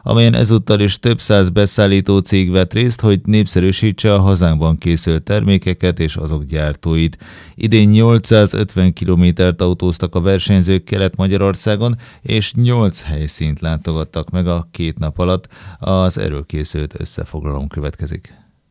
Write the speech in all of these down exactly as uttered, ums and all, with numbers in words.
amelyen ezúttal is több száz beszállító cég vett részt, hogy népszerűsítse a hazánkban készült termékeket és azok gyártóit. Idén nyolcszázötven kilométert autóztak a versenyzők Kelet-Magyarországon, és nyolc helyszínt látogattak meg a két nap alatt. Az erről készült összefoglalón következik.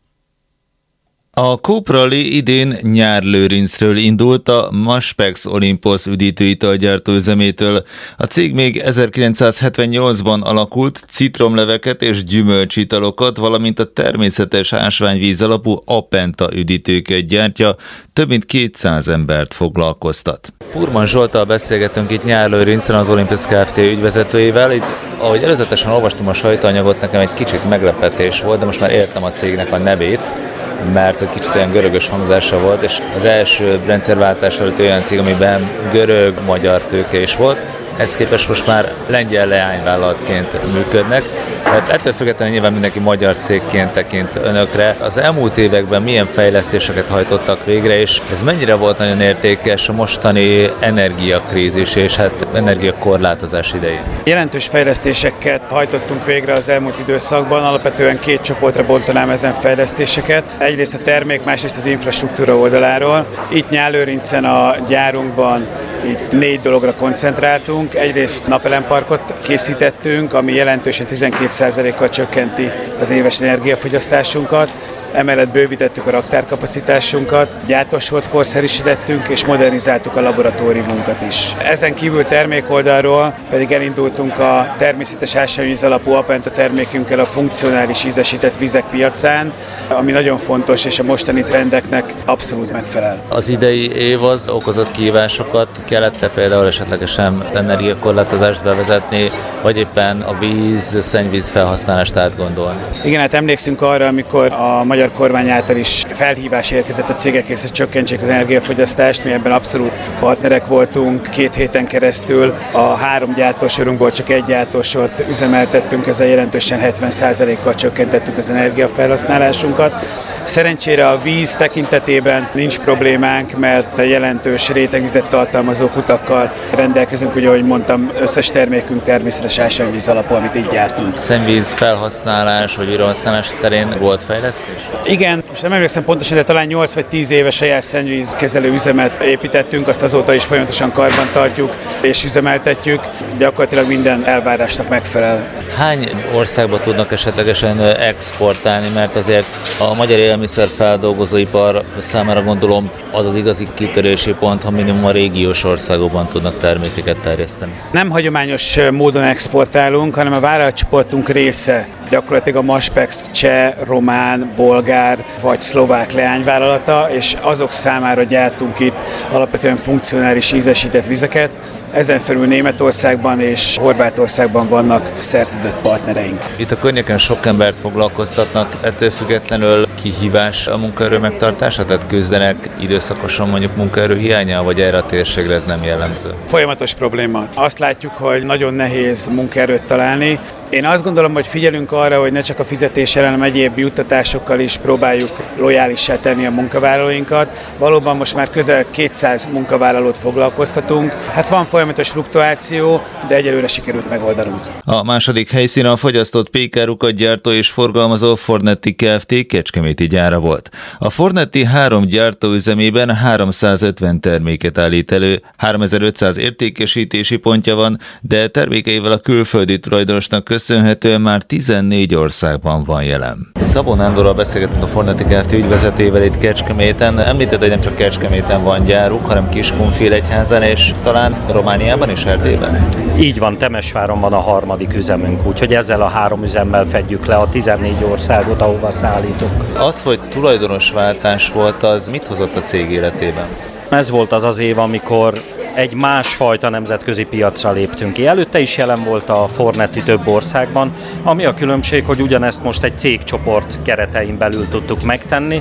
A Coop Rally idén Nyárlőrincről indult, a Maspex Olympus üdítőitalgyártó üzemétől. A cég még ezerkilencszázhetvennyolcban alakult, citromleveket és gyümölcsitalokat, valamint a természetes ásványvíz alapú Apenta üdítőket gyártja, több mint kétszáz embert foglalkoztat. Purman Zsolttal beszélgetünk itt Nyárlőrincen, az Olympus Kft. Ügyvezetőjével. Itt, ahogy előzetesen olvastam a sajtóanyagot, nekem egy kicsit meglepetés volt, de most már értem a cégnek a nevét, mert egy kicsit olyan görögös hangzása volt, és az első rendszerváltás előtt olyan cég, amiben görög, magyar tőke is volt, ehhez képest most már lengyel leányvállalatként működnek. Hát ettől függetlenül nyilván mindenki magyar cégként tekint önökre. Az elmúlt években milyen fejlesztéseket hajtottak végre, és ez mennyire volt nagyon értékes a mostani energiakrízis és hát energiakorlátozás idején? Jelentős fejlesztéseket hajtottunk végre az elmúlt időszakban, alapvetően két csoportra bontanám ezen fejlesztéseket. Egyrészt a termék, másrészt az infrastruktúra oldaláról. Itt Nyárlőrincen a gyárunkban itt négy dologra koncentráltunk. Egyrészt napelemparkot készítettünk, ami jelentősen tizenkét százalékkal csökkenti az éves energiafogyasztásunkat. Emellett bővítettük a raktárkapacitásunkat, gyártósort korszerűsítettünk és modernizáltuk a laboratóriumunkat is. Ezen kívül termékoldalról pedig elindultunk a természetes ásványvíz alapú Apenta termékünkkel a funkcionális ízesített vizek piacán, ami nagyon fontos és a mostani trendeknek abszolút megfelel. Az idei év az okozott kihívásokat, kellett-e például esetlegesen energiakorlátozást bevezetni, vagy éppen a víz, szennyvíz felhasználást átgondolni? Igen, hát emlékszünk arra, amikor a magyar kormány által is felhívás érkezett a cégekhez, hogy csökkentsék az energiafogyasztást. Mi ebben abszolút partnerek voltunk. Két héten keresztül a három gyártósorunkból csak egy gyártósort üzemeltettünk, ezzel jelentősen hetven százalékkal csökkentettük az energiafelhasználásunkat. Szerencsére a víz tekintetében nincs problémánk, mert jelentős rétegvizet tartalmazó kutakkal rendelkezünk, ugye, ahogy mondtam, összes termékünk természetes ásványvíz alapú, amit így gyártunk. Szennyvíz felhasználás vagy újrahasználás terén volt fejlesztés? Igen, most nem emlékszem pontosan, de talán nyolc vagy tíz éve saját szennyvízkezelő üzemet építettünk, azt azóta is folyamatosan karban tartjuk és üzemeltetjük. Gyakorlatilag minden elvárásnak megfelel. Hány országba tudnak esetlegesen exportálni, mert azért a magyar élelmiszerfeldolgozóipar számára gondolom az az igazi kitörési pont, ha minimum a régiós országokban tudnak termékeket terjeszteni? Nem hagyományos módon exportálunk, hanem a vállalatcsoportunk része gyakorlatilag a Maspex cseh, román, bolgár vagy szlovák leányvállalata, és azok számára gyártunk itt alapvetően funkcionális ízesített vizeket. Ezen felül Németországban és Horvátországban vannak szerződött partnereink. Itt a környéken sok embert foglalkoztatnak, ettől függetlenül kihívás a munkaerő megtartása? Tehát küzdenek időszakosan mondjuk munkaerő hiányával, vagy erre a térségre ez nem jellemző? Folyamatos probléma. Azt látjuk, hogy nagyon nehéz munkaerőt találni. Én azt gondolom, hogy figyelünk arra, hogy ne csak a fizetéssel, hanem egyéb juttatásokkal is próbáljuk lojálissá tenni a munkavállalóinkat. Valóban most már közel kétszáz munkavállalót foglalkoztatunk. Hát van folyamatos fluktuáció, de egyelőre sikerült megoldanunk. A második helyszín a fogyasztott pékárukat gyártó és forgalmazó Fornetti Kft. Kecskeméti gyára volt. A Fornetti három gyártóüzemében háromszázötven terméket állít elő, háromezer-ötszáz értékesítési pontja van, de termékeivel a külföldi tulajdonosnak köszönhetően már tizennégy országban van jelen. Szabó Nándorral beszélgetünk, a Fornetti Kft. Ügyvezetőjével itt Kecskeméten. Említed, hogy nem csak Kecskeméten van gyáruk, hanem Kiskunfélegyházán és talán Romániában és Erdélyben? Így van, Temesváron van a harmadik üzemünk, úgyhogy ezzel a három üzemmel fedjük le a tizennégy országot, ahova szállítunk. Az, hogy tulajdonosváltás volt, az mit hozott a cég életében? Ez volt az az év, amikor egy másfajta nemzetközi piacra léptünk ki. Előtte is jelen volt a Fornetti több országban, ami a különbség, hogy ugyanezt most egy cégcsoport keretein belül tudtuk megtenni,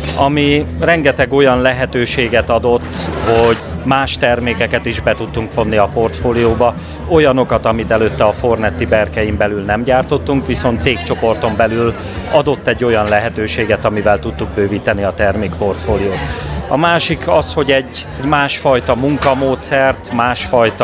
ami rengeteg olyan lehetőséget adott, hogy más termékeket is be tudtunk vonni a portfólióba, olyanokat, amit előtte a Fornetti berkein belül nem gyártottunk, viszont cégcsoporton belül adott egy olyan lehetőséget, amivel tudtuk bővíteni a termékportfóliót. A másik az, hogy egy másfajta munkamódszert, másfajta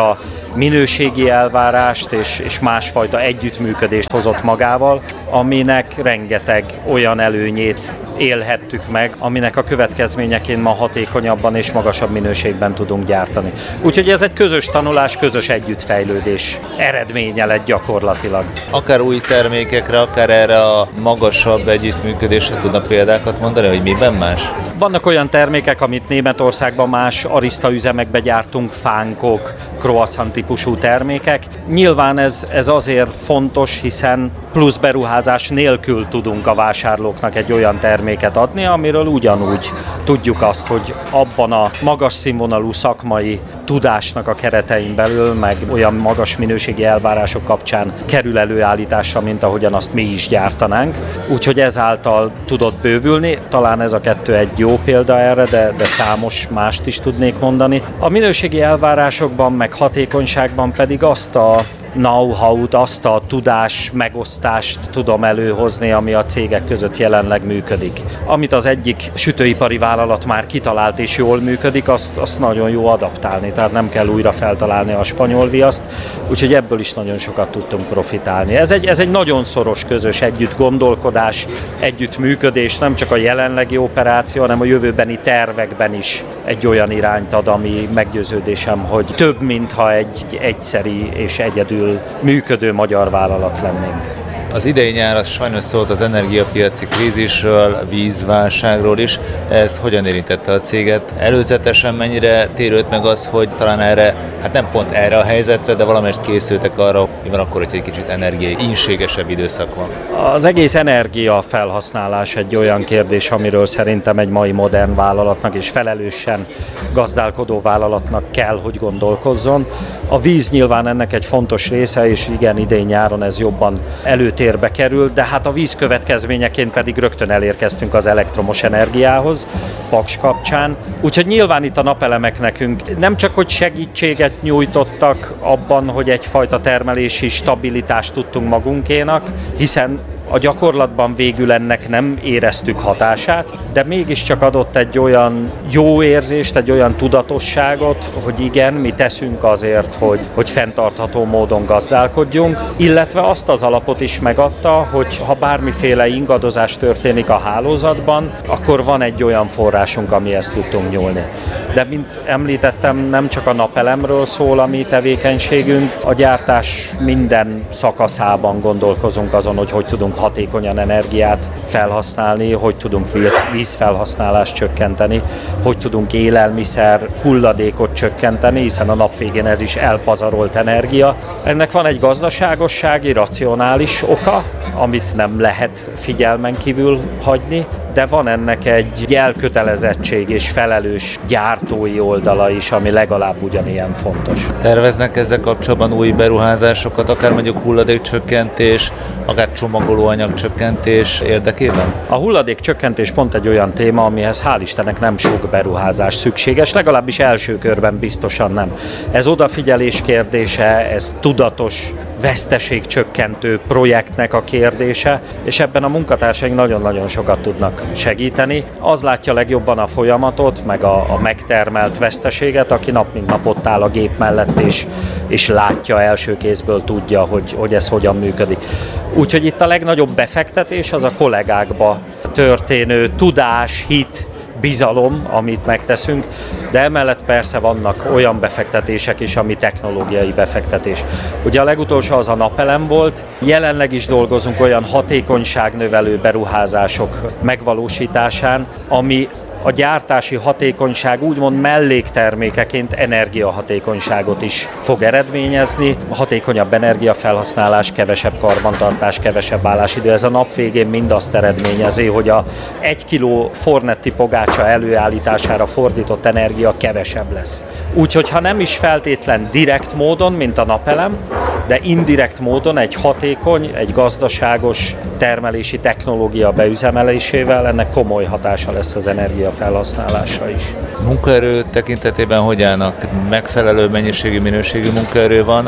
minőségi elvárást és, és másfajta együttműködést hozott magával, aminek rengeteg olyan előnyét élhettük meg, aminek a következményeként ma hatékonyabban és magasabb minőségben tudunk gyártani. Úgyhogy ez egy közös tanulás, közös együttfejlődés eredménye lett gyakorlatilag. Akár új termékekre, akár erre a magasabb együttműködésre tudna példákat mondani, hogy miben más? Vannak olyan termékek, amit Németországban más ariszta üzemekbe gyártunk, fánkok, croissant típusú termékek. Nyilván ez, ez azért fontos, hiszen plusz beruházás nélkül tudunk a vásárlóknak egy olyan terméket adni, amiről ugyanúgy tudjuk azt, hogy abban a magas színvonalú szakmai tudásnak a keretein belül, meg olyan magas minőségi elvárások kapcsán kerül előállításra, mint ahogyan azt mi is gyártanánk. Úgyhogy ezáltal tudott bővülni. Talán ez a kettő egy jó példa erre, de, de számos mást is tudnék mondani. A minőségi elvárásokban, meg hatékonyságban pedig azt a know-how-t, azt a tudás megosztást tudom előhozni, ami a cégek között jelenleg működik. Amit az egyik sütőipari vállalat már kitalált és jól működik, azt, azt nagyon jó adaptálni, tehát nem kell újra feltalálni a spanyol viaszt, úgyhogy ebből is nagyon sokat tudtunk profitálni. Ez egy, ez egy nagyon szoros közös együtt gondolkodás, együtt működés, nem csak a jelenlegi operáció, hanem a jövőbeni tervekben is egy olyan irányt ad, ami meggyőződésem, hogy több, mintha egy egyszeri és egyedül működő magyar vállalat lennénk. Az idei nyár az sajnos szólt az energiapiaci krízisről, vízválságról is. Ez hogyan érintette a céget? Előzetesen mennyire térült meg az, hogy talán erre, hát nem pont erre a helyzetre, de valamelyest készültek arra, mi van akkor, hogy egy kicsit energiai ínségesebb időszak van? Az egész energia felhasználás egy olyan kérdés, amiről szerintem egy mai modern vállalatnak és felelősen gazdálkodó vállalatnak kell, hogy gondolkozzon. A víz nyilván ennek egy fontos része, és igen, idén nyáron ez jobban előtérbe kerül, de hát a víz következményeként pedig rögtön elérkeztünk az elektromos energiához, Paks kapcsán. Úgyhogy nyilván itt a napelemek nekünk nem csak, hogy segítséget nyújtottak abban, hogy egyfajta termelési stabilitást tudtunk magunkénak, hiszen a gyakorlatban végül ennek nem éreztük hatását, de mégiscsak adott egy olyan jó érzést, egy olyan tudatosságot, hogy igen, mi teszünk azért, hogy, hogy fenntartható módon gazdálkodjunk, illetve azt az alapot is megadta, hogy ha bármiféle ingadozás történik a hálózatban, akkor van egy olyan forrásunk, amihez tudtunk nyúlni. De mint említettem, nem csak a napelemről szól a mi tevékenységünk, a gyártás minden szakaszában gondolkozunk azon, hogy hogy tudunk hatékonyan energiát felhasználni, hogy tudunk vízfelhasználást csökkenteni, hogy tudunk élelmiszer hulladékot csökkenteni, hiszen a nap végén ez is elpazarolt energia. Ennek van egy gazdaságossági, racionális oka, amit nem lehet figyelmen kívül hagyni, de van ennek egy elkötelezettség és felelős gyártói oldala is, ami legalább ugyanilyen fontos. Terveznek ezzel kapcsolatban új beruházásokat, akár mondjuk hulladékcsökkentés, akár csomagolóanyag csökkentés érdekében? A hulladékcsökkentés pont egy olyan téma, amihez hál' Istennek nem sok beruházás szükséges, legalábbis első körben biztosan nem. Ez odafigyelés kérdése, ez tudatos veszteségcsökkentő projektnek a kérdése, és ebben a munkatársaink nagyon-nagyon sokat tudnak segíteni. Az látja legjobban a folyamatot, meg a, a megtermelt veszteséget, aki nap mint nap ott áll a gép mellett, és, és látja első kézből, tudja, hogy, hogy ez hogyan működik. Úgyhogy itt a legnagyobb befektetés az a kollégákba történő tudás, hit, bizalom, amit megteszünk, de emellett persze vannak olyan befektetések is, ami technológiai befektetés. Ugye a legutolsó az a napelem volt, jelenleg is dolgozunk olyan hatékonyságnövelő beruházások megvalósításán, ami a gyártási hatékonyság úgymond melléktermékeként energiahatékonyságot is fog eredményezni. A hatékonyabb energiafelhasználás, kevesebb karbantartás, kevesebb állásidő. Ez a nap végén mind azt eredményezi, hogy a egy kiló Fornetti pogácsa előállítására fordított energia kevesebb lesz. Úgyhogy ha nem is feltétlen direkt módon, mint a napelem, de indirekt módon egy hatékony, egy gazdaságos termelési technológia beüzemelésével ennek komoly hatása lesz az energiafelhasználásra is. Munkaerő tekintetében hogy állnak? Megfelelő mennyiségű, minőségű munkaerő van,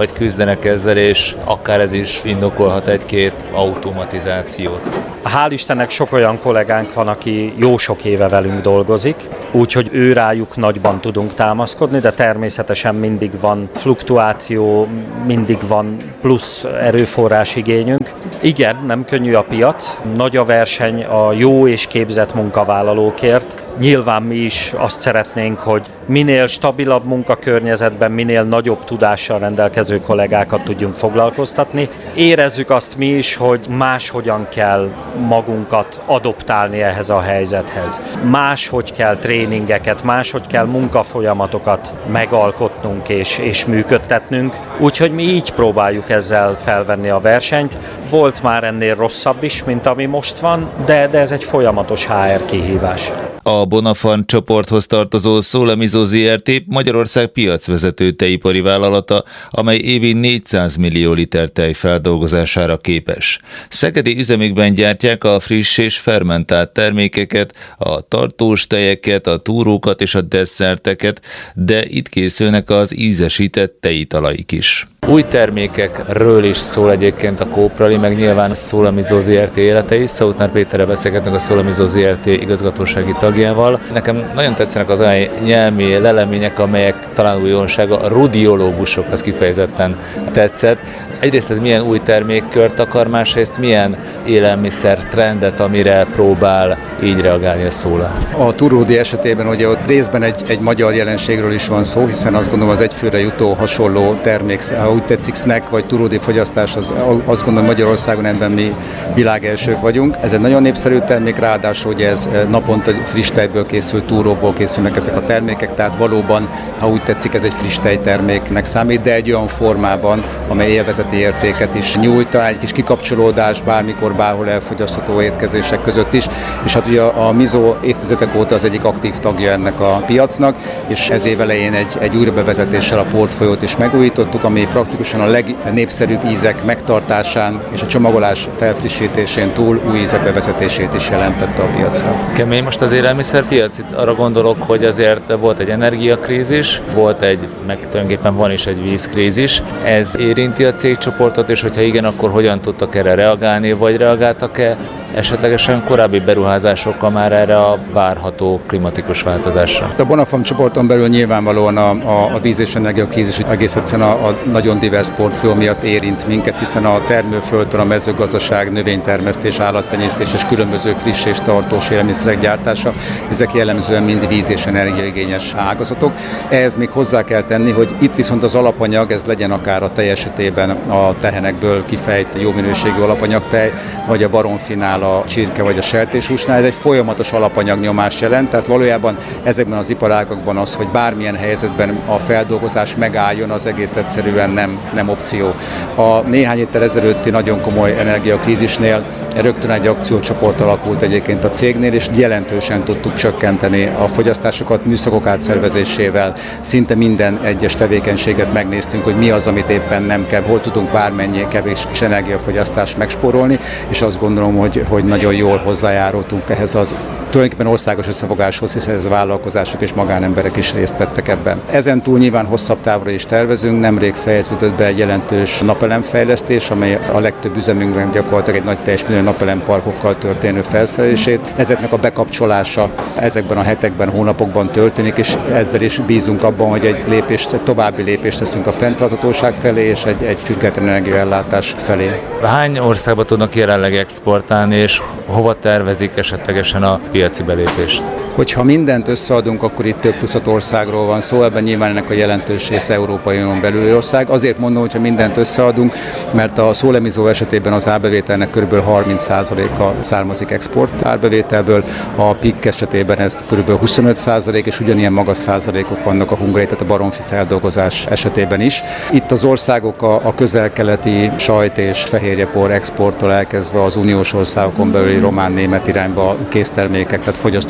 vagy küzdenek ezzel, és akár ez is indokolhat egy-két automatizációt. Hál' Istennek sok olyan kollégánk van, aki jó sok éve velünk dolgozik, úgyhogy ő rájuk nagyban tudunk támaszkodni, de természetesen mindig van fluktuáció, mindig van plusz erőforrás igényünk. Igen, nem könnyű a piac, nagy a verseny a jó és képzett munkavállalókért. Nyilván mi is azt szeretnénk, hogy minél stabilabb munkakörnyezetben, minél nagyobb tudással rendelkező kollégákat tudjunk foglalkoztatni. Érezzük azt mi is, hogy máshogyan kell magunkat adoptálni ehhez a helyzethez. Máshogy kell tréningeket, máshogy kell munkafolyamatokat megalkotnunk és, és működtetnünk. Úgyhogy mi így próbáljuk ezzel felvenni a versenyt. Volt már ennél rosszabb is, mint ami most van, de, de ez egy folyamatos há er kihívás. A Bonafarm csoporthoz tartozó Solamizó zé er té Magyarország piacvezető tejipari vállalata, amely évi négyszáz millió liter tej feldolgozására képes. Szegedi üzemükben gyártják a friss és fermentált termékeket, a tartós tejeket, a túrókat és a desszerteket, de itt készülnek az ízesített tejitalaik is. Új termékekről is szól egyébként a Kóprali, meg nyilván a Solamizó zé er té élete is. Szautnár Péterrel beszélgetünk, a Solamizó zé er té igazgatósági tagjával. Nekem nagyon tetszenek az olyan nyelmi lelemények, amelyek talán újdonsága, a rudiológusok, az kifejezetten tetszett. Egyrészt ez milyen új termékkört akar, másrészt milyen élelmiszer trendet, amire próbál így reagálni a Sola. A túródi esetében ugye ott részben egy, egy magyar jelenségről is van szó, hiszen azt gondolom az egyfőre jutó hasonló termék, ha úgy tetszik, snack vagy túródi fogyasztás, az, azt gondolom Magyarországon ebben mi világelsők vagyunk. Ez egy nagyon népszerű termék, ráadásul ugye ez naponta friss tejből készült, túróból készülnek ezek a termékek, tehát valóban, ha úgy tetszik, ez egy friss tejterméknek számít, de egy olyan formában, amely élvezeti értéket is nyújt, egy kis kikapcsolódás bármikor, bárhol elfogyasztható étkezések között is, és hát ugye a, a Mizó évtizedek óta az egyik aktív tagja ennek a piacnak, és ez év elején egy, egy újrabevezetéssel a portfóliót is megújítottuk, ami praktikusan a legnépszerűbb ízek megtartásán és a csomagolás felfrissítésén túl új ízek bevezetését is jelentette a piacra. Kemény most az élelmiszerpiac, itt arra gondolok, hogy azért volt egy energiakrízis, volt egy, meg tulajdonképpen van is egy vízkrízis. Ez érinti a cégcsoportot, és hogyha igen, akkor hogyan tudtak erre reagálni, vagy reagáltak-e esetlegesen korábbi beruházásokkal már erre a várható klimatikus változásra? A Bonafarm csoporton belül nyilvánvalóan a, a, a víz- és energiakrízis egész egyszerűen a, a nagyon divers portfólió miatt érint minket, hiszen a termőföldtől a mezőgazdaság, növénytermesztés, állattenyésztés és különböző friss és tartós élelmiszerek gyártása, ezek jellemzően mind víz- és energiaigényes ágazatok. Ehhez még hozzá kell tenni, hogy itt viszont az alapanyag, ez legyen akár a tej esetében a tehenekből kifejt jó minőségű alapanyagtej, vagy a baromfinál a csirke vagy a sertéshúsnál, ez egy folyamatos alapanyagnyomás jelent, tehát valójában ezekben az iparágakban az, hogy bármilyen helyzetben a feldolgozás megálljon, az egész egyszerűen nem, nem opció. A néhány héttel ezelőtti nagyon komoly energiakrízisnél rögtön egy akciócsoport alakult egyébként a cégnél, és jelentősen tudtuk csökkenteni a fogyasztásokat műszakok átszervezésével. Szinte minden egyes tevékenységet megnéztünk, hogy mi az, amit éppen nem kell, hol tudunk bármennyi kevés kis energiafogyasztást megspórolni, és azt gondolom, hogy hogy nagyon jól hozzájárultunk ehhez az tulajdonképpen országos összefogáshoz, hiszen ez a vállalkozások és magánemberek is részt vettek ebben. Ezen túl nyilván hosszabb távra is tervezünk, nemrég fejeződött be egy jelentős napelemfejlesztés, amely a legtöbb üzemünkben gyakorlatilag egy nagy teljes millió napelemparkokkal történő felszerelését. Ezeknek a bekapcsolása ezekben a hetekben, hónapokban történik, és ezzel is bízunk abban, hogy egy lépést, egy további lépést teszünk a fenntarthatóság felé és egy, egy független energiaellátás felé. Hány országba tudnak jelenleg exportálni, és hova tervezik esetlegesen a piaci belépést? Hogyha mindent összeadunk, akkor itt több tucat országról van szó, ebben nyilván ennek a jelentős része Európai Unión belüli ország. Azért mondom, hogyha mindent összeadunk, mert a Solamizó esetében az árbevételnek kb. harminc százaléka származik export árbevételből, a pik esetében ez kb. huszonöt százalék, és ugyanilyen magas százalékok vannak a hungari, tehát a baromfi feldolgozás esetében is. Itt az országok a, a közel-keleti sajt és fehérjepor exporttól elkezdve az uniós országokon belüli román-német irányba késztermékek, tehát fogyasztói késztermékek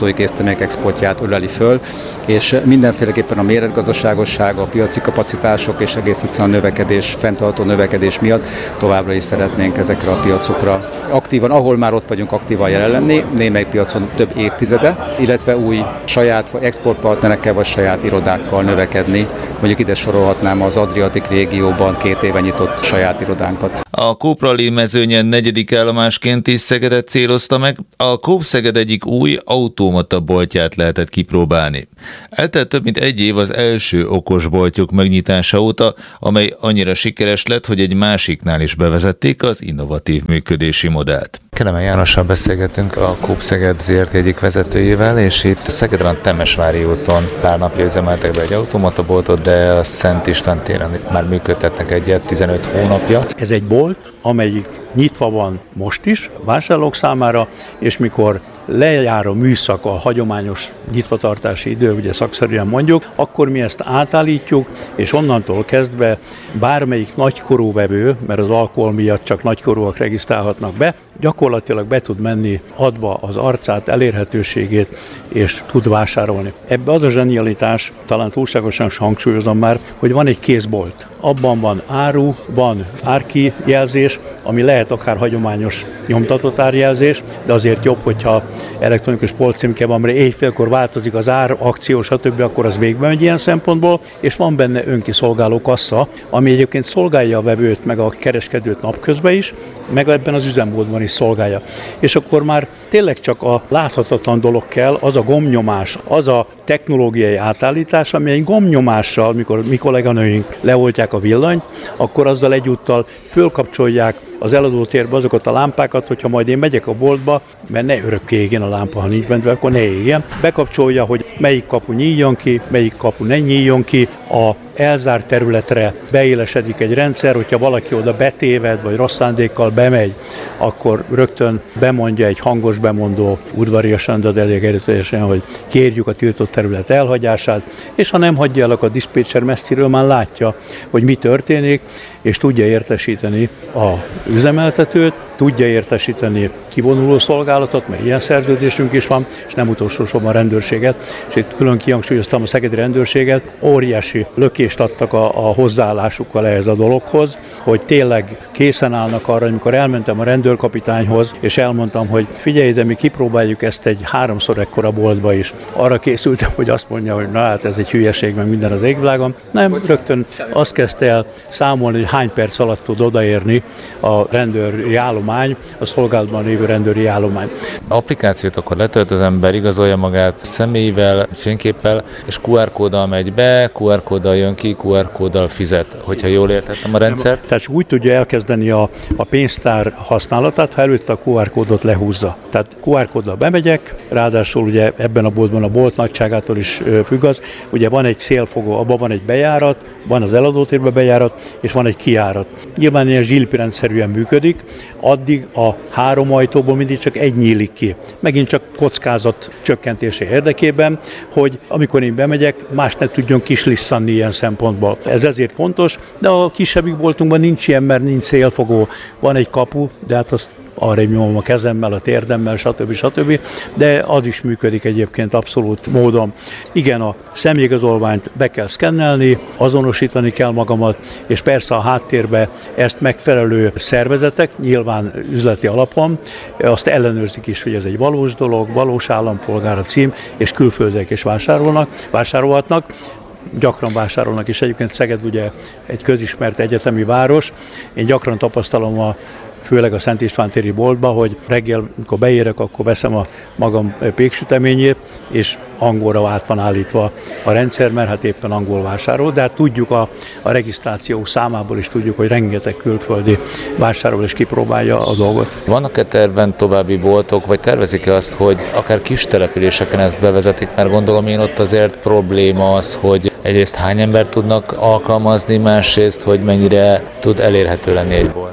termékexportját öleli föl, és mindenféleképpen a méretgazdaságosság, a piaci kapacitások és egész egyszerűen a növekedés, fenntartó növekedés miatt továbbra is szeretnénk ezekre a piacokra aktívan, ahol már ott vagyunk, aktívan jelen lenni, némely piacon több évtizede, illetve új saját vagy exportpartnerekkel vagy saját irodákkal növekedni. Mondjuk ide sorolhatnám az Adriatic régióban két éve nyitott saját irodánkat. A Coop Rally mezőnyen negyedik állomásként is Szegedet célozta meg, a Coop Szeged egyik új automata boltját lehetett kipróbálni. Eltelt több mint egy év az első okosboltjuk megnyitása óta, amely annyira sikeres lett, hogy egy másiknál is bevezették az innovatív működési modellt. Kelemen Jánossal beszélgetünk, a Coop Szeged zé er té egyik vezetőjével, és itt Szegeden a Temesvári úton pár napja üzemeltek be egy automataboltot, de a Szent István téren itt már működtetnek egyet tizenöt hónapja. Ez egy bolt, amelyik nyitva van most is vásárlók számára, és mikor lejár a műszak, a hagyományos nyitvatartási idő, ugye szakszerűen mondjuk, akkor mi ezt átállítjuk, és onnantól kezdve bármelyik nagykorú vevő, mert az alkohol miatt csak nagykorúak regisztrálhatnak be, gyakorlatilag be tud menni adva az arcát, elérhetőségét, és tud vásárolni. Ebbe az a zsenialitás, talán túlságosan hangsúlyozom már, hogy van egy kézbolt. Abban van áru, van árkijelzés, ami lehet akár hagyományos nyomtatott árjelzés, de azért jobb, hogyha elektronikus polccímke van, mert éjfélkor változik az ár, akció, stb., akkor az végbe megy ilyen szempontból, és van benne önkiszolgáló kassa, ami egyébként szolgálja a vevőt, meg a kereskedőt napközben is, meg ebben az üzemmódban is szolgálja. És akkor már tényleg csak a láthatatlan dolog kell, az a gombnyomás, az a technológiai átállítás, ami egy gombnyomással, mikor mi kolléganőink leoltják a villanyt, akkor azzal egyúttal fölkapcsolják az eladótérbe azokat a lámpákat, hogyha majd én megyek a boltba, mert ne örökké égjen a lámpa, ha nincs bent, akkor ne égjen. Bekapcsolja, hogy melyik kapu nyíljon ki, melyik kapu ne nyíljon ki, a elzárt területre beélesedik egy rendszer, hogyha valaki oda betéved, vagy rossz szándékkal bemegy, akkor rögtön bemondja egy hangos bemondó, udvariasan, de elég erőteljesen, hogy kérjük a tiltott terület elhagyását, és ha nem hagyja el, akkor a diszpécser messziről már látja, hogy mi történik, és tudja értesíteni a üzemeltetőt, tudja értesíteni kivonuló szolgálatot, mert ilyen szerződésünk is van, és nem utolsó sorban a rendőrséget, és itt külön kihangsúlyoztam a szegedi rendőrséget, óriási lökést adtak a, a hozzáállásukkal ehhez a dologhoz, hogy tényleg készen állnak arra, amikor elmentem a rendőrkapitányhoz, és elmondtam, hogy figyelj, de mi kipróbáljuk ezt egy háromszor ekkora boltba is. Arra készültem, hogy azt mondja, hogy na hát ez egy hülyeség, meg minden az égvilágon. Nem, rögtön azt kezdte el számolni, hogy hány perc alatt tud odaérni a rendőri állomány, a szolgálatban lévő rendőri állomány. Applikációt akkor letölt az ember, igazolja magát személyvel, fényképpel, és kú er kóddal megy be, kú er kóddal jön ki, kú er kóddal fizet, hogyha jól értettem a rendszert. Tehát úgy tudja elkezdeni a, a pénztár használatát, ha előtte a kú er kódot lehúzza. Tehát kú er kóddal bemegyek, ráadásul ugye ebben a boltban a bolt nagyságától is függ az, ugye van egy szélfogó, abban van egy bejárat, van az eladótérbe bejárat, és van egy kijárat. Nyilván ilyen zsilipirendszerűen működik, addig a három ajtóból mindig csak egy nyílik ki. Megint csak kockázat csökkentése érdekében, hogy amikor én bemegyek, más ne tudjon kislisszanni ilyen szempontból. Ez ezért fontos, de a kisebbik boltunkban nincs ilyen, mert nincs szélfogó. Van egy kapu, de hát azt arra nyomom a kezemmel, a térdemmel, stb. stb. De az is működik egyébként abszolút módon. Igen, a személyigazolványt be kell szkennelni, azonosítani kell magamat, és persze a háttérbe ezt megfelelő szervezetek, nyilván üzleti alapon, azt ellenőrzik is, hogy ez egy valós dolog, valós állampolgár a cím, és külföldiek is vásárolnak, vásárolhatnak. Gyakran vásárolnak is, egyébként Szeged ugye egy közismert egyetemi város. Én gyakran tapasztalom a főleg a Szent István téri boltba, hogy reggel, amikor beérek, akkor veszem a magam péksüteményét, és angolra át van állítva a rendszer, mert hát éppen angol vásárol, de hát tudjuk a, a regisztráció számából is tudjuk, hogy rengeteg külföldi vásárol és kipróbálja a dolgot. Vannak-e tervben további boltok, vagy tervezik-e azt, hogy akár kis településeken ezt bevezetik, mert gondolom én ott azért probléma az, hogy egyrészt hány embert tudnak alkalmazni, másrészt, hogy mennyire tud elérhető lenni egy bolt.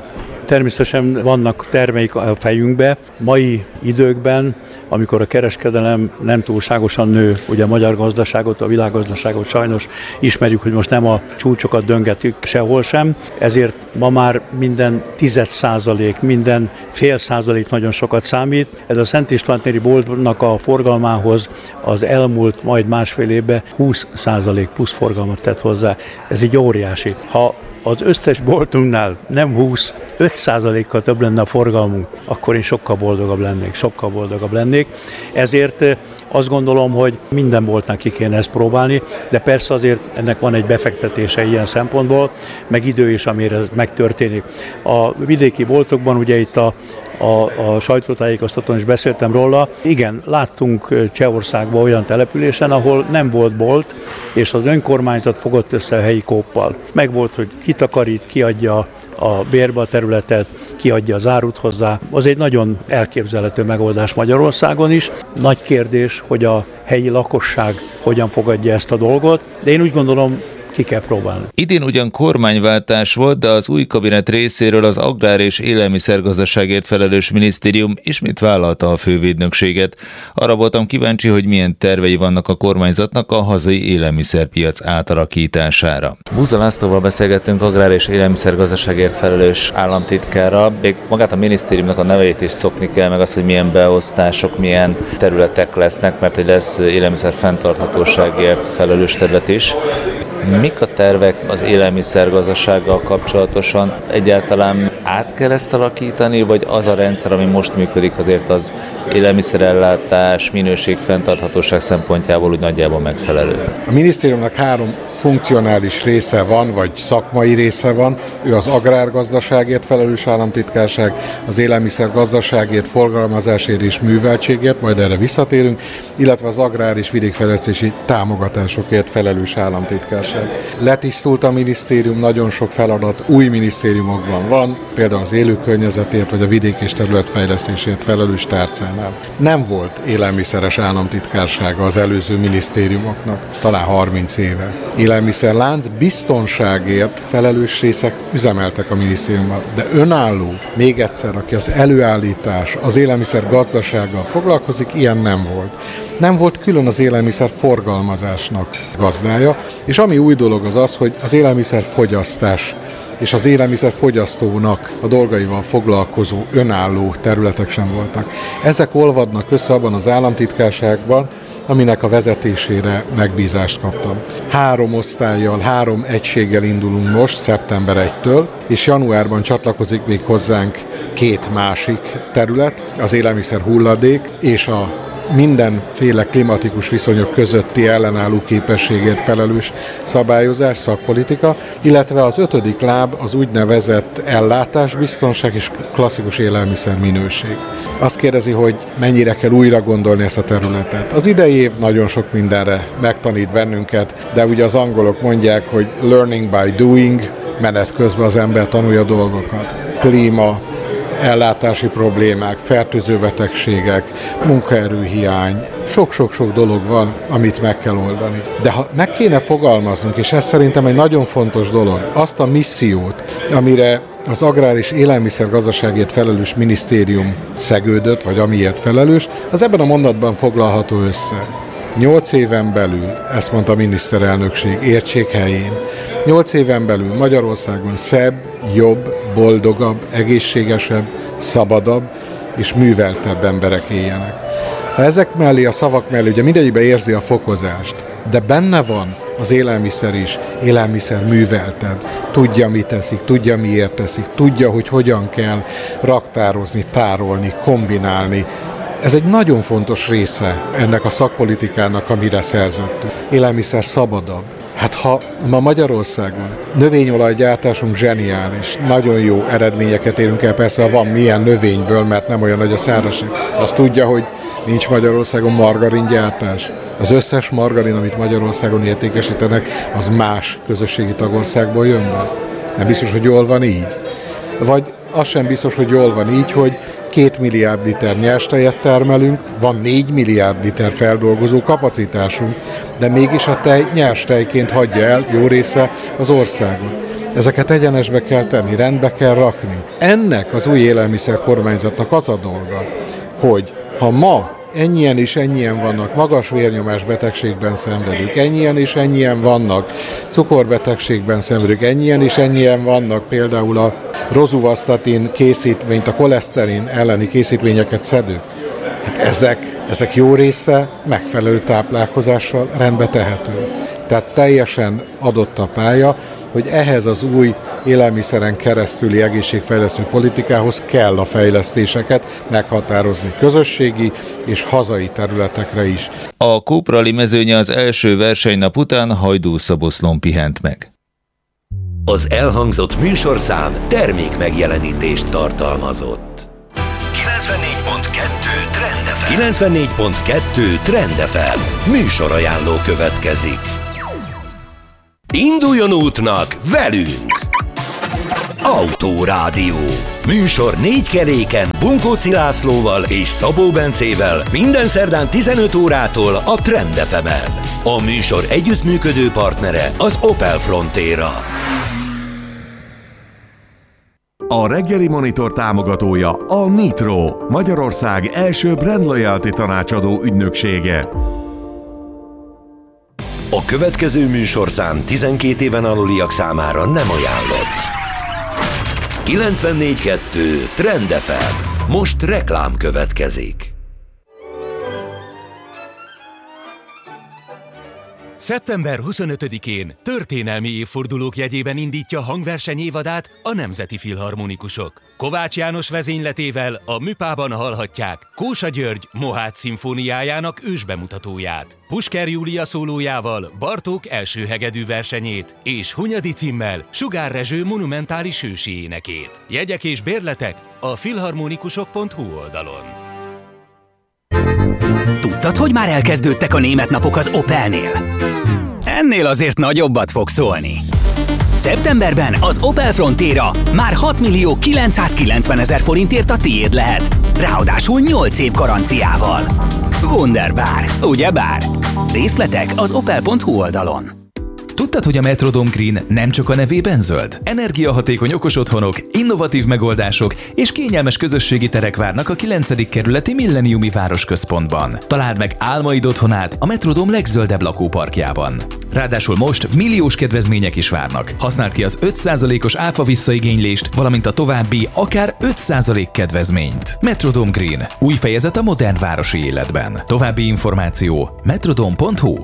Természetesen vannak termeik a fejünkbe. Mai időkben, amikor a kereskedelem nem túlságosan nő, ugye a magyar gazdaságot, a világgazdaságot sajnos ismerjük, hogy most nem a csúcsokat döngetjük sehol sem, ezért ma már minden tized százalék, minden fél százalék nagyon sokat számít. Ez a Szent István téri boltnak a forgalmához az elmúlt majd másfél évben húsz százalék plusz forgalmat tett hozzá. Ez egy óriási. Ha az összes boltunknál nem húsz, öt százalékkal több lenne a forgalmunk, akkor én sokkal boldogabb lennék, sokkal boldogabb lennék. Ezért azt gondolom, hogy minden boltnak ki kéne ezt próbálni, de persze azért ennek van egy befektetése ilyen szempontból, meg idő is, amire ez megtörténik. A vidéki boltokban ugye itt a A, a sajtótájékoztatón is beszéltem róla. Igen, láttunk Csehországban olyan településen, ahol nem volt bolt, és az önkormányzat fogott össze a helyi kóppal. Megvolt, hogy kitakarít, kiadja a bérbe a területet, kiadja az árut hozzá. Az egy nagyon elképzelhető megoldás Magyarországon is. Nagy kérdés, hogy a helyi lakosság hogyan fogadja ezt a dolgot, de én úgy gondolom, ki kell próbálni. Idén ugyan kormányváltás volt, de az új kabinet részéről az Agrár- és Élelmiszergazdaságért felelős minisztérium ismét vállalta a fővédnökséget. Arra voltam kíváncsi, hogy milyen tervei vannak a kormányzatnak a hazai élelmiszerpiac átalakítására. Búza Lászlóval beszélgettünk, Agrár- és Élelmiszergazdaságért felelős államtitkárral. Még magát a minisztériumnak a nevét is szokni kell, meg azt, hogy milyen beosztások, milyen területek lesznek, mert hogy lesz élelmiszer fenntarthatóságért felelős terület is. Mik a tervek az élelmiszergazdasággal kapcsolatosan? Egyáltalán át kell ezt alakítani, vagy az a rendszer, ami most működik, azért az élelmiszerellátás, minőség, fenntarthatóság szempontjából úgy nagyjából megfelelő? A minisztériumnak három funkcionális része van, vagy szakmai része van. Ő az agrárgazdaságért felelős államtitkárság, az élelmiszergazdaságért, forgalmazásért és műveltségért, majd erre visszatérünk, illetve az agrár- és vidékfejlesztési támogatásokért felelős államtitkárság. Letisztult a minisztérium, nagyon sok feladat új minisztériumokban van, például az élőkörnyezetért vagy a vidék és területfejlesztésért felelős tárcánál. Nem volt élelmiszeres államtitkársága az előző minisztériumoknak, talán harminc éve. Élelmiszerlánc biztonságért felelős részek üzemeltek a minisztériumban, de önálló, még egyszer, aki az előállítás, az élelmiszer gazdasággal foglalkozik, ilyen nem volt. Nem volt külön az élelmiszer forgalmazásnak gazdája, és ami új dolog az az, hogy az élelmiszer fogyasztás és az élelmiszer fogyasztónak a dolgaival foglalkozó önálló területek sem voltak. Ezek olvadnak össze abban az államtitkárságban, aminek a vezetésére megbízást kaptam. Három osztállyal, három egységgel indulunk most, szeptember elsejétől, és januárban csatlakozik még hozzánk két másik terület, az élelmiszer hulladék és a mindenféle klimatikus viszonyok közötti ellenálló képességért felelős szabályozás, szakpolitika, illetve az ötödik láb az úgynevezett ellátásbiztonság és klasszikus élelmiszer minőség. Azt kérdezi, hogy mennyire kell újra gondolni ezt a területet. Az idei év nagyon sok mindenre megtanít bennünket, de ugye az angolok mondják, hogy learning by doing, menet közben az ember tanulja dolgokat. Klíma, ellátási problémák, fertőző betegségek, munkaerőhiány, sok-sok-sok dolog van, amit meg kell oldani. De ha meg kéne fogalmaznunk, és ez szerintem egy nagyon fontos dolog, azt a missziót, amire az Agrár- és Élelmiszergazdaságért felelős minisztérium szegődött, vagy amiért felelős, az ebben a mondatban foglalható össze. Nyolc éven belül, ezt mondta a miniszterelnökség, értsék helyén, nyolc éven belül Magyarországon szebb, jobb, boldogabb, egészségesebb, szabadabb és műveltebb emberek éljenek. Ha ezek mellé, a szavak mellé, ugye mindegyikben érzi a fokozást, de benne van az élelmiszer is, élelmiszer műveltebb, tudja, mit teszik, tudja, miért teszik, tudja, hogy hogyan kell raktározni, tárolni, kombinálni. Ez egy nagyon fontos része ennek a szakpolitikának, amire szerződtünk. Élelmiszer szabadabb. Hát ha ma Magyarországon növényolajgyártásunk zseniális, nagyon jó eredményeket érünk el, persze ha van milyen növényből, mert nem olyan nagy a szárazság. Azt tudja, hogy nincs Magyarországon margaringyártás. Az összes margarin, amit Magyarországon értékesítenek, az más közösségi tagországból jön be. Nem biztos, hogy jól van így. Vagy az sem biztos, hogy jól van így, hogy két milliárd liter nyerstejet termelünk, van négy milliárd liter feldolgozó kapacitásunk, de mégis a tej nyerstejként hagyja el jó része az országot. Ezeket egyenesbe kell tenni, rendbe kell rakni. Ennek az új élelmiszer kormányzatnak az a dolga, hogy ha ma ennyien és ennyien vannak magas vérnyomás betegségben szenvedők, ennyien és ennyien vannak cukorbetegségben szenvedők, ennyien és ennyien vannak például a rozuvastatin készítményt, a koleszterin elleni készítményeket szedők. Hát ezek, ezek jó része megfelelő táplálkozással rendbe tehető. Tehát teljesen adott a pálya, hogy ehhez az új élelmiszeren keresztüli egészségfejlesztő politikához kell a fejlesztéseket meghatározni közösségi és hazai területekre is. A Kóprali mezőnye az első versenynap után Hajdú-Szoboszlón pihent meg. Az elhangzott műsorszám termék megjelenítést tartalmazott. kilencvennégy pont kettő Trend ef em. kilencvennégy pont kettő Trend ef em. Műsorajánló következik. Induljon útnak velünk! Autórádió. Műsor négy keréken Bunkóci Lászlóval és Szabó Bencével minden szerdán tizenöt órától a Trend ef emen. A műsor együttműködő partnere az Opel Frontera. A reggeli monitor támogatója a Nitro, Magyarország első brand loyalty tanácsadó ügynöksége. A következő műsorszám tizenkét éven aluliak számára nem ajánlott. kilencvennégy kettő Trend ef em. Most reklám következik. szeptember huszonötödikén történelmi évfordulók jegyében indítja hangverseny évadát a Nemzeti Filharmonikusok. Kovács János vezényletével a Műpában hallhatják Kósa György Mohács szimfóniájának ősbemutatóját, Pusker Júlia szólójával Bartók első hegedű versenyét és Hunyadi címmel Sugár Rezső monumentális ősi énekét. Jegyek és bérletek a filharmonikusok pont hu oldalon. Tudtad, hogy már elkezdődtek a német napok az Opelnél? Ennél azért nagyobbat fog szólni. Szeptemberben az Opel Frontera már hat millió kilencszázkilencvenezer forintért a tiéd lehet. Ráadásul nyolc év garanciával. Wunderbar, ugyebár? Részletek az opel pont hu oldalon. Tudtad, hogy a Metrodome Green nem csak a nevében zöld? Energiahatékony okos otthonok, innovatív megoldások és kényelmes közösségi terek várnak a kilencedik kerületi Milleniumi városközpontban. Találd meg álmaid otthonát a Metrodome legzöldebb lakóparkjában. Ráadásul most milliós kedvezmények is várnak. Használd ki az öt százalékos áfa visszaigénylést, valamint a további akár öt százalék kedvezményt. Metrodome Green. Új fejezet a modern városi életben. További információ metrodome pont hu.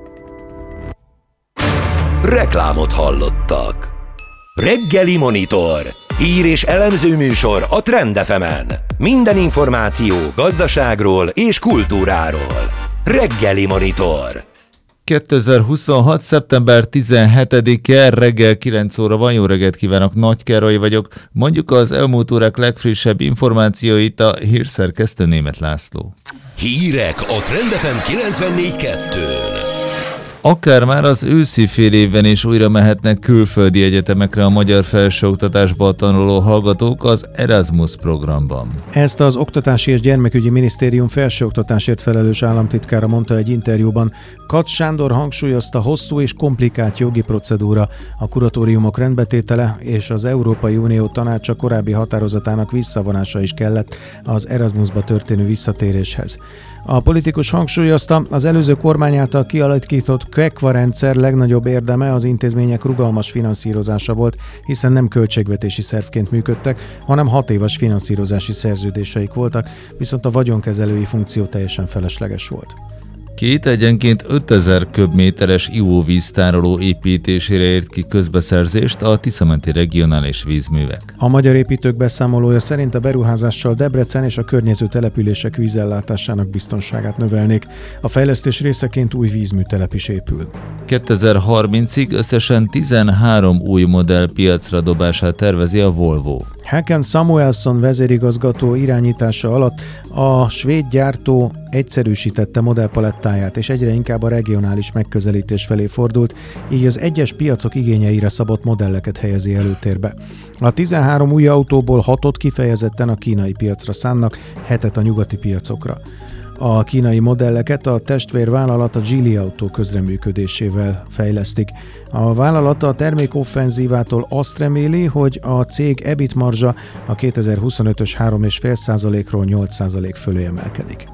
Reklámot hallottak. Reggeli Monitor. Hír és elemző műsor a Trend ef emen. Minden információ gazdaságról és kultúráról. Reggeli Monitor. kétezer-huszonhat. szeptember tizenhetedike, reggel kilenc óra van. Jó reggelt kívánok, Nagy Károly vagyok. Mondjuk az elmúlt órák legfrissebb információit a hírszerkesztő Németh László. Hírek a Trend ef em kilencvennégy kettőn. Akár már az őszi fél évben is újra mehetnek külföldi egyetemekre a magyar felsőoktatásban tanuló hallgatók az Erasmus programban. Ezt az Oktatási és Gyermekügyi Minisztérium felsőoktatásért felelős államtitkára mondta egy interjúban. Kacs Sándor hangsúlyozta, hosszú és komplikált jogi procedúra, a kuratóriumok rendbetétele és az Európai Unió Tanácsa korábbi határozatának visszavonása is kellett az Erasmusba történő visszatéréshez. A politikus hangsúlyozta, az előző kormány által kialakított KEKVA rendszer legnagyobb érdeme az intézmények rugalmas finanszírozása volt, hiszen nem költségvetési szervként működtek, hanem hat éves finanszírozási szerződéseik voltak, viszont a vagyonkezelői funkció teljesen felesleges volt. Két egyenként ötezer köbméteres ivóvíztároló építésére ért ki közbeszerzést a Tiszamenti Regionális Vízművek. A magyar építők beszámolója szerint a beruházással Debrecen és a környező települések vízellátásának biztonságát növelnék. A fejlesztés részeként új vízműtelep is épül. kétezer-harmincig összesen tizenhárom új modell piacra dobását tervezi a Volvo. Hakan Samuelsson vezérigazgató irányítása alatt a svéd gyártó egyszerűsítette modellpalettáját, és egyre inkább a regionális megközelítés felé fordult, így az egyes piacok igényeire szabott modelleket helyezi előtérbe. A tizenhárom új autóból hatot kifejezetten a kínai piacra szánnak, hetet a nyugati piacokra. A kínai modelleket a testvérvállalat a Geely Auto közreműködésével fejlesztik. A vállalat a termékoffenzívától azt reméli, hogy a cég E B I T marzsa a kétezer-huszonötös három egész öt százalékról nyolc százalék fölé emelkedik.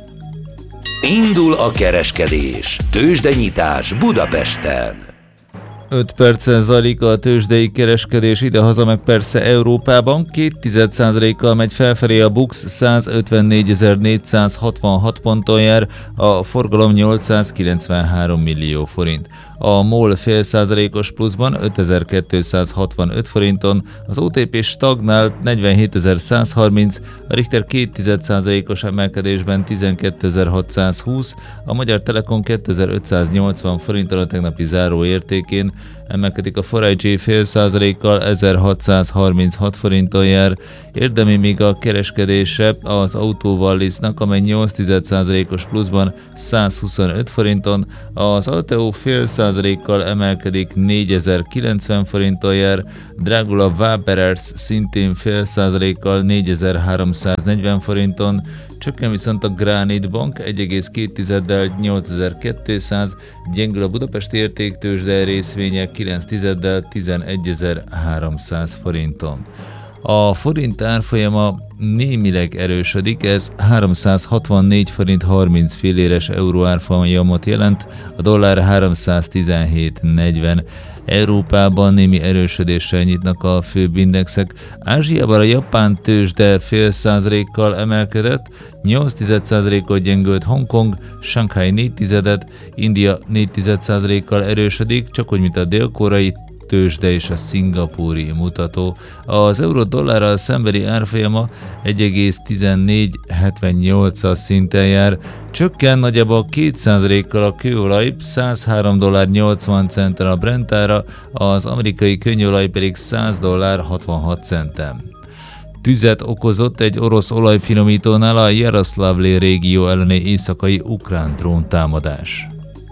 Indul a kereskedés. Tőzsdenyitás Budapesten. öt perccel zajlik a tőzsdei kereskedés idehaza, meg persze Európában. Két tized százalékkal megy felfelé a BUX, százötvennégyezer-négyszázhatvanhat ponton jár, a forgalom nyolcszázkilencvenhárom millió forint. A MOL fél százalékos pluszban ötezer-kétszázhatvanöt forinton, az o té pé stagnált negyvenhétezer-százharminc, a Richter két tized százalékos emelkedésben tizenkétezer-hatszázhúsz, a Magyar Telekom kétezer-ötszáznyolcvan forinton a tegnapi záró értékén, emelkedik a Forage fél százalékkal ezerhatszázharminchat forinton jár, érdemi még a kereskedése az Autovallisnak, amely nyolc tized százalékos pluszban százhuszonöt forinton, az Alteo fél százalékkal emelkedik négyezer-kilencven forinton jár, drágul a Waberers szintén fél százalékkal négyezer-háromszáznegyven forinton, csökken viszont a Granit Bank egy egész két tizeddel nyolcezer-kétszáz, gyengül a Budapesti Értéktőzsde részvények kilenc tizeddel tizenegyezer-háromszáz forinton. A forint árfolyama némileg erősödik, ez háromszázhatvannégy forint harminc filléres euró árfolyamot jelent, a dollár háromszáztizenhét negyven. Európában némi erősödéssel nyitnak a főbb indexek. Ázsiában a japán tőzsde fél százalékkal emelkedett, nyolc tized százalékot gyengült Hongkong, Shanghai négy tizedet, India négy tized százalékkal erősödik, csak úgy, mint a dél-koreai tőzsde és a szingapúri mutató. Az euró-dollárral szembeni árfolyama egy egész tizennégy hetvennyolcas szinten jár, csökken nagyjából két százalékkal a kőolaj, százhárom dollár nyolcvan centen a Brent ára, az amerikai könnyolaj pedig száz dollár hatvanhat centen. Tüzet okozott egy orosz olajfinomítónál a Jaroszlavli régió elleni éjszakai ukrán dróntámadás.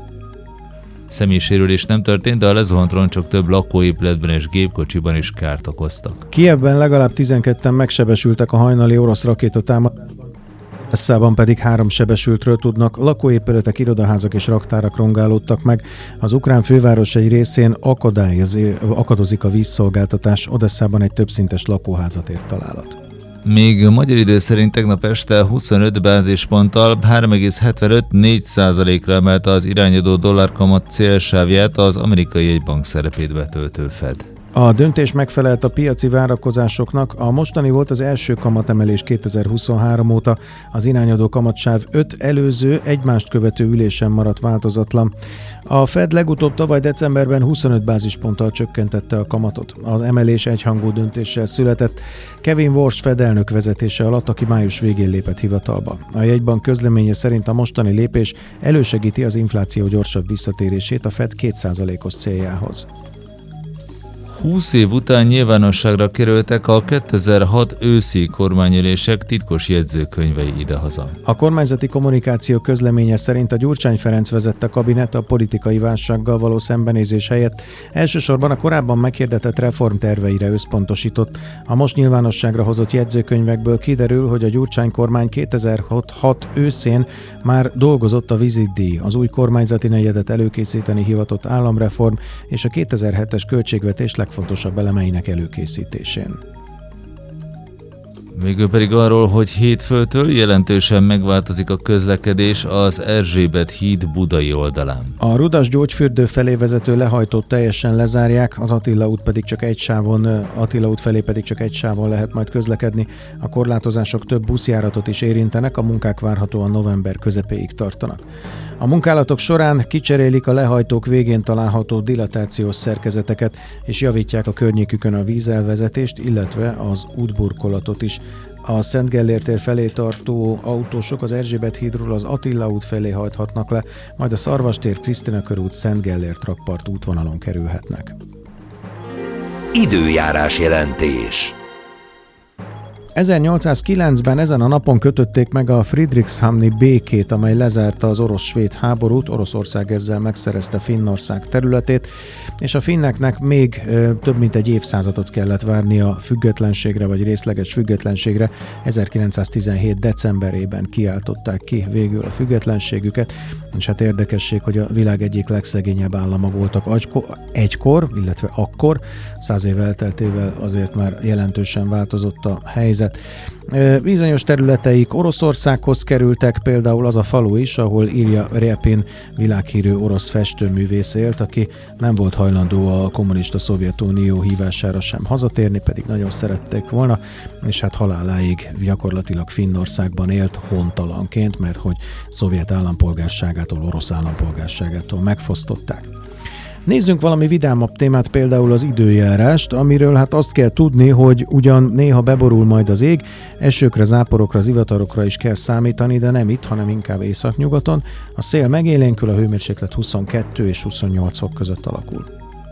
Személysérülés nem történt, de a lezuhant roncsok több lakóépületben és gépkocsiban is kárt okoztak. Kijevben legalább tizenketten megsebesültek a hajnali orosz rakétatámadásban, Odesszában pedig három sebesültről tudnak, lakóépületek, irodaházak és raktárak rongálódtak meg. Az ukrán főváros egy részén akadozik a vízszolgáltatás, Odesszában egy többszintes lakóházat ért találat. Még magyar idő szerint tegnap este huszonöt bázisponttal három egész hetvenöt négy százalékra emelte az irányadó dollárkamat célsávját az amerikai jegybank szerepét betöltő Fed. A döntés megfelelt a piaci várakozásoknak, a mostani volt az első kamatemelés kétezer-huszonhárom óta, az irányadó kamatsáv öt előző, egymást követő ülésen maradt változatlan. A Fed legutóbb tavaly decemberben huszonöt bázisponttal csökkentette a kamatot. Az emelés egyhangú döntéssel született Kevin Warsh Fed elnök vezetése alatt, aki május végén lépett hivatalba. A jegybank közleménye szerint a mostani lépés elősegíti az infláció gyorsabb visszatérését a Fed két százalékos céljához. húsz év után nyilvánosságra kerültek a kétezer-hat őszi kormányülések titkos jegyzőkönyvei idehaza. A kormányzati kommunikáció közleménye szerint a Gyurcsány Ferenc vezette kabinet a politikai válsággal való szembenézés helyett elsősorban a korábban meghirdetett reformterveire összpontosított. A most nyilvánosságra hozott jegyzőkönyvekből kiderül, hogy a Gyurcsány kormány kétezer-hat őszén már dolgozott a vizitdíj, az új kormányzati negyedet előkészíteni hivatott államreform és a kétezer-hetes költségvetés legfontosabb elemeinek előkészítésén. Végül pedig arról, hogy hétfőtől jelentősen megváltozik a közlekedés az Erzsébet híd budai oldalán. A Rudas gyógyfürdő felé vezető lehajtót teljesen lezárják, az Attila út pedig csak egy sávon, Attila út felé pedig csak egy sávon lehet majd közlekedni. A korlátozások több buszjáratot is érintenek, a munkák várhatóan november közepéig tartanak. A munkálatok során kicserélik a lehajtók végén található dilatációs szerkezeteket, és javítják a környékükön a vízelvezetést, illetve az útburkolatot is. A Szent Gellért tér felé tartó autósok az Erzsébet hídról az Attila út felé hajthatnak le, majd a Szarvastér, Krisztina körút, Szent Gellért rakpart útvonalon kerülhetnek. Időjárás jelentés. ezernyolcszázkilencben ezen a napon kötötték meg a Fridrikshamni békét, amely lezárta az orosz-svéd háborút. Oroszország ezzel megszerezte Finnország területét, és a finneknek még ö, több mint egy évszázadot kellett várni a függetlenségre, vagy részleges függetlenségre. ezerkilencszáztizenhét decemberében kiáltották ki végül a függetlenségüket, és hát érdekesség, hogy a világ egyik legszegényebb állama voltak egykor, illetve akkor, száz év elteltével azért már jelentősen változott a helyzet. Bizonyos területeik Oroszországhoz kerültek, például az a falu is, ahol Ilja Repin világhírű orosz festőművész élt, aki nem volt hajlandó a kommunista Szovjetunió hívására sem hazatérni, pedig nagyon szerették volna, és hát haláláig gyakorlatilag Finnországban élt hontalanként, mert hogy szovjet állampolgárságától, orosz állampolgárságától megfosztották. Nézzünk valami vidámabb témát, például az időjárást, amiről hát azt kell tudni, hogy ugyan néha beborul majd az ég, esőkre, záporokra, zivatarokra is kell számítani, de nem itt, hanem inkább északnyugaton. A szél megélénkül, a hőmérséklet huszonkettő és huszonnyolc fok között alakul.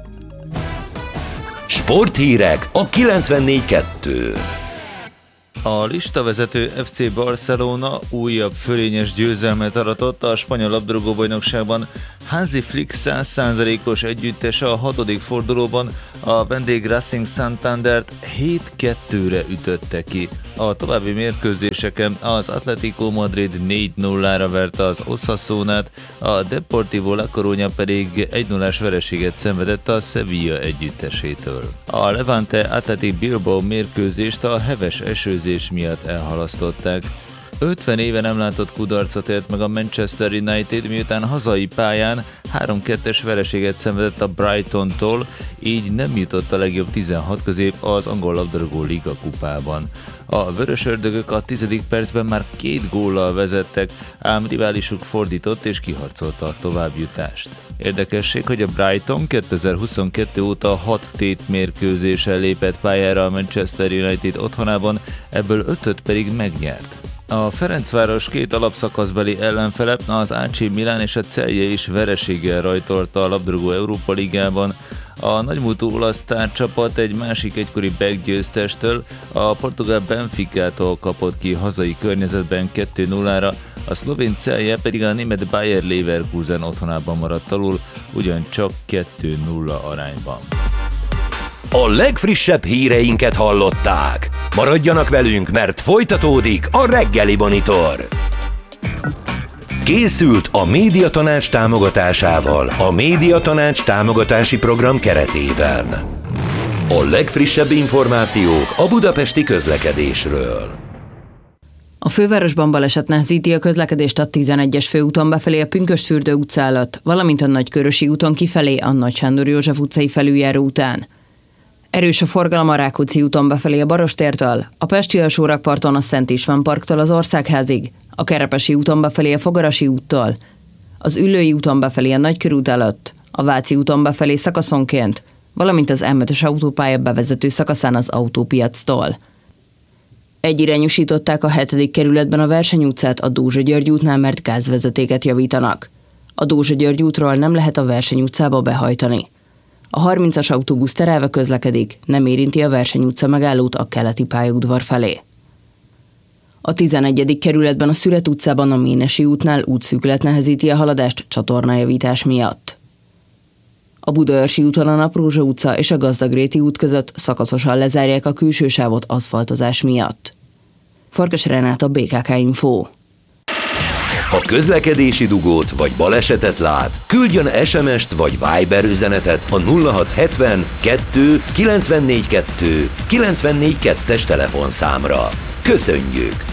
Sporthírek a kilencvennégy kettő. A listavezető ef cé Barcelona újabb fölényes győzelmet aratott a spanyol labdarúgó-bajnokságban. Hansi Flick száz százalékos együttese a hatodik fordulóban a vendég Racing Santandert hét kettőre ütötte ki. A további mérkőzéseken az Atlético Madrid négy nullára verte az Osasunát, a Deportivo La Coruña pedig egy nullás vereséget szenvedett a Sevilla együttesétől. A Levante Athletic Bilbao mérkőzést a heves esőzés miatt elhalasztották. ötven éve nem látott kudarcot élt meg a Manchester United, miután hazai pályán három kettes vereséget szenvedett a Brightontól, így nem jutott a legjobb tizenhat közé az angol labdarúgó liga kupában. A vörösördögök a tizedik percben már két góllal vezettek, ám riválisuk fordított és kiharcolta a továbbjutást. Érdekesség, hogy a Brighton kétezer-huszonkettő óta hat tétmérkőzéssel lépett pályára a Manchester United otthonában, ebből ötöt pedig megnyert. A Ferencváros két alapszakaszbeli ellenfele, az á cé Milán és a Celje is vereséggel rajtolta a labdarúgó Európa Ligában. A nagymúltú olasz tárcsapat egy másik egykori belgyőztestől, a portugál Benficától kapott ki hazai környezetben kettő nullára, a szlovén Celje pedig a német Bayer Leverkusen otthonában maradt alul, ugyancsak kettő nulla arányban. A legfrissebb híreinket hallották. Maradjanak velünk, mert folytatódik a Reggeli Monitor. Készült a Médiatanács támogatásával, a Médiatanács támogatási program keretében. A legfrissebb információk a budapesti közlekedésről. A fővárosban baleset nehezíti a közlekedést a tizenegyes főúton befelé a Pünkösdfürdő utca előtt, valamint a Nagykörösi úton kifelé a Nagy Sándor József utcai felüljáró után. Erős a forgalom a Rákóczi úton befelé a Barostértől, a Pesti alsórakparton a Szent István parktól az Országházig, a Kerepesi úton befelé a Fogarasi úttól, az Üllői úton befelé a Nagykörút előtt, a Váci úton befelé szakaszonként, valamint az em ötös autópálya bevezető szakaszán az Autópiactól. Egyirányosították a hetedik kerületben a Verseny utcát a Dózsa György útnál, mert gázvezetéket javítanak. A Dózsa György útról nem lehet a Verseny utcába behajtani. A harmincas autóbusz terelve közlekedik, nem érinti a Verseny utca megállót a keleti pályaudvar felé. A tizenegyedik kerületben a Szüret utcában a Ménesi útnál útszűkület nehezíti a haladást csatornájavítás miatt. A Budaörsi úton a Naprózsa utca és a Gazdagréti út között szakaszosan lezárják a külső sávot aszfaltozás miatt. Farkas Renáta, bé ká ká Info. Ha közlekedési dugót vagy balesetet lát, küldjön es em est vagy Viber üzenetet a nulla hat hetven kettő kilencvennégy kettő kilencvennégy kettes telefonszámra. Köszönjük!